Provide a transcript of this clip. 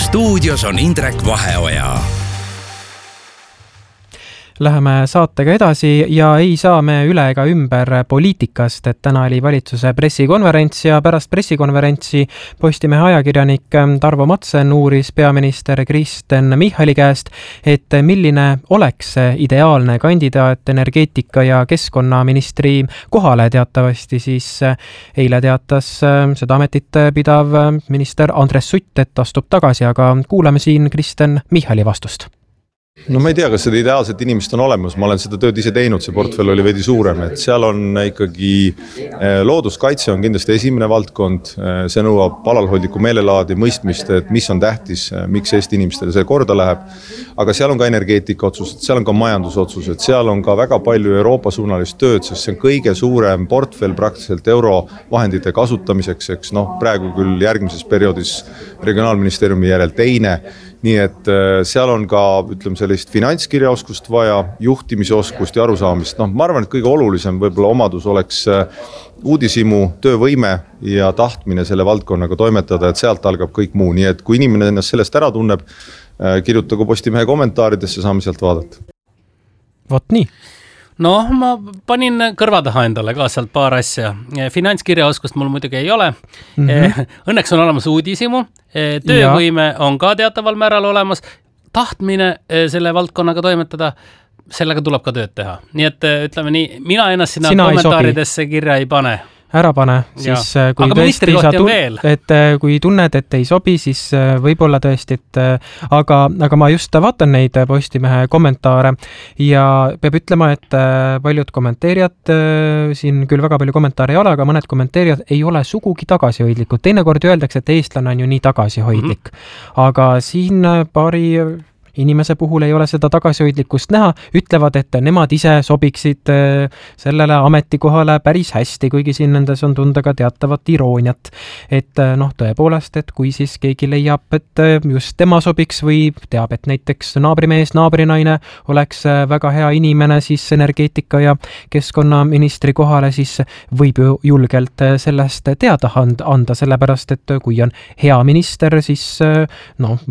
Stuudios on Indrek Vaheoja. Läheme saatega edasi ja ei saa me üle ega ümber poliitikast, et täna oli valitsuse pressikonverents ja pärast pressikonverentsi Postimehe ajakirjanik Tarvo Matsen uuris peaminister Kristen Michali käest, et milline oleks ideaalne kandidaat energeetika- ja keskkonnaministri kohale. Teatavasti siis eile teatas seda ametit pidav minister Andres Sutt, et astub tagasi, aga kuulame siin Kristen Michali vastust. No ma ei tea, kas seda ideaalset inimest on olemas, ma olen seda tööd ise teinud, see portfell oli veidi suurem, et seal on ikkagi looduskaitse on kindlasti esimene valdkond, see nõuab alalhoidliku meelelaadi mõistmist, et mis on tähtis, miks Eesti inimestele see korda läheb, aga seal on ka energeetika otsused, seal on ka majandusotsused, seal on ka väga palju Euroopa suunalist tööd, sest see on kõige suurem portfell praktiliselt eurovahendite kasutamiseks, eks praegu küll järgmises perioodis regionaalministeeriumi järel teine. Nii et seal on ka, ütleme, sellist finantskirjaoskust vaja, juhtimisoskust ja arusaamist. Ma arvan, et kõige olulisem võib-olla omadus oleks uudishimu, töövõime ja tahtmine selle valdkonnaga toimetada, et sealt algab kõik muu. Nii et kui inimene ennast sellest ära tunneb, kirjutagu Postimehe kommentaaridesse, saame sealt vaadata. Vot nii. Ma panin kõrva taha endale ka sealt paar asja. Finantskirjaoskust mul muidugi ei ole. Õnneks on olemas uudishimu. Töövõime on ka teataval määral olemas. Tahtmine selle valdkonnaga toimetada, sellega tuleb ka tööd teha. Nii et ütleme nii, mina ennast sinna kommentaaridesse kirja ei pane. Ära pane, siis kui tõesti kui tunned, et ei sobi, siis võib-olla tõesti, aga ma just vaatan neid Postimehe kommentaare ja peab ütlema, et paljud kommenteerijad, siin küll väga palju kommentaare ei ole, aga mõned kommenteerijad ei ole sugugi tagasihoidlikud. Teinekord öeldakse, et eestlane on ju nii tagasihoidlik, aga siin paari inimese puhul ei ole seda tagasihoidlikkust näha, ütlevad, et nemad ise sobiksid sellele ametikohale päris hästi, kuigi siin nendes on tunda ka teatavat irooniat. Et tõepoolest, et kui siis keegi leiab, et just tema sobiks või teab, et näiteks naabrimees, naabrinaine oleks väga hea inimene siis energeetika- ja keskkonnaministri kohale, siis võib ju julgelt sellest teada anda, sellepärast, et kui on hea minister, siis